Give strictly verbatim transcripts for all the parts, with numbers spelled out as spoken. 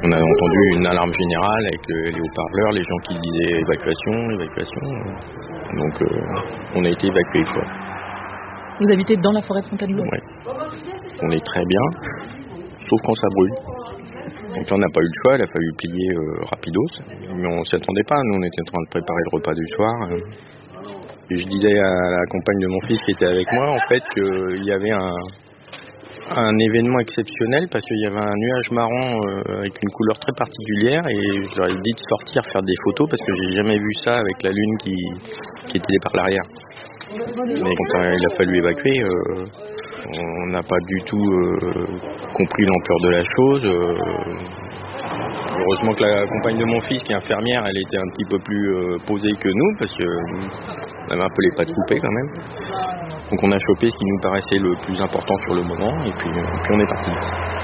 On a entendu une alarme générale avec euh, les haut-parleurs, les gens qui disaient évacuation, évacuation. Donc euh, on a été évacués, quoi. Vous habitez dans la forêt de Fontainebleau ? Ouais. On est très bien, sauf quand ça brûle. Donc là, on n'a pas eu le choix, il a fallu plier euh, rapidos. Mais on s'y attendait pas, nous on était en train de préparer le repas du soir. Et je disais à la compagne de mon fils qui était avec moi, en fait, qu'il y avait un... un événement exceptionnel parce qu'il y avait un nuage marron euh, avec une couleur très particulière et je leur ai dit de sortir faire des photos parce que j'ai jamais vu ça avec la lune qui, qui était par l'arrière. Mais quand il a fallu évacuer, euh, on n'a pas du tout euh, compris l'ampleur de la chose. Euh, heureusement que la compagne de mon fils qui est infirmière, elle était un petit peu plus euh, posée que nous parce que on avait un peu les pattes coupées quand même. Donc on a chopé ce qui nous paraissait le plus important sur le moment et puis, et puis on est parti.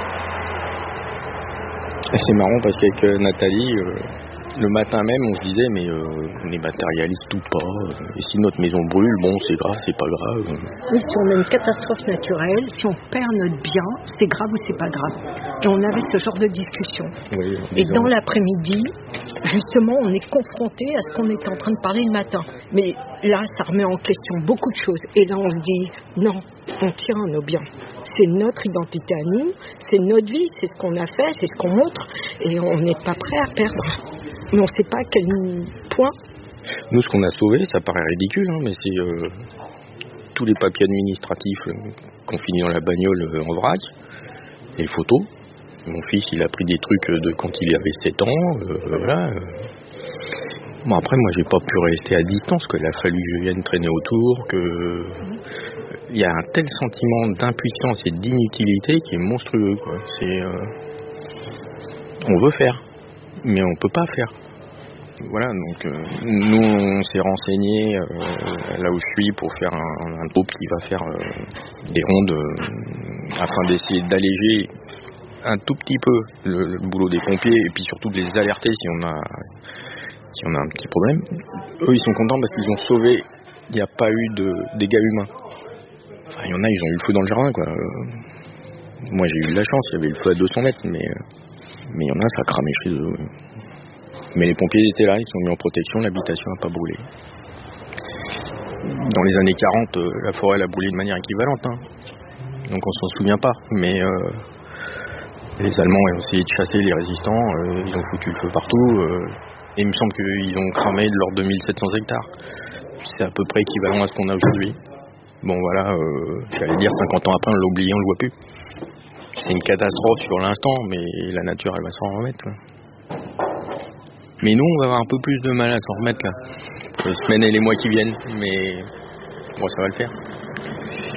Et c'est marrant parce qu'avec euh, Nathalie, euh, le matin même on se disait mais euh, on est matérialiste ou pas, euh, et si notre maison brûle, bon c'est grave, c'est pas grave. Oui, si on a une catastrophe naturelle, si on perd notre bien, c'est grave ou c'est pas grave. Et on avait ce genre de discussion. Oui, et dans l'après-midi, justement, on est confronté à ce qu'on était en train de parler le matin. Mais là, ça remet en question beaucoup de choses. Et là, on se dit, non, on tient à nos biens. C'est notre identité à nous, c'est notre vie, c'est ce qu'on a fait, c'est ce qu'on montre. Et on n'est pas prêt à perdre. Mais on ne sait pas à quel point. Nous, ce qu'on a sauvé, ça paraît ridicule, hein, mais c'est euh, tous les papiers administratifs euh, qu'on finit dans la bagnole euh, en vrac, et les photos. Mon fils, il a pris des trucs de quand il avait sept ans, euh, voilà. Bon, après, moi, j'ai pas pu rester à distance, qu'il a fallu que je vienne traîner autour, que... Il y a un tel sentiment d'impuissance et d'inutilité qui est monstrueux, quoi. C'est... Euh... On veut faire, mais on peut pas faire. Voilà, donc euh, nous, on s'est renseigné euh, là où je suis pour faire un, un groupe qui va faire euh, des rondes euh, afin d'essayer d'alléger un tout petit peu le, le boulot des pompiers et puis surtout de les alerter si on a si on a un petit problème. Eux, ils sont contents parce qu'ils ont sauvé, il n'y a pas eu de dégâts humains. Enfin, il y en a, ils ont eu le feu dans le jardin, quoi. Moi, j'ai eu de la chance, il y avait le feu à deux cents mètres, mais mais il y en a, ça a cramé chez eux. Mais les pompiers étaient là, ils sont mis en protection, l'habitation n'a pas brûlé. Dans les années quarante, la forêt elle a brûlé de manière équivalente, hein. Donc on s'en souvient pas, mais euh, les Allemands ont essayé de chasser les résistants, euh, ils ont foutu le feu partout, euh, et il me semble qu'ils ont cramé de l'ordre de mille sept cents hectares. C'est à peu près équivalent à ce qu'on a aujourd'hui. Bon voilà, euh, j'allais dire cinquante ans après, on l'a oublié, on le voit plus. C'est une catastrophe sur l'instant, mais la nature elle va s'en remettre, là. Mais nous, on va avoir un peu plus de mal à s'en remettre là. Les semaines et les mois qui viennent, mais bon, ça va le faire.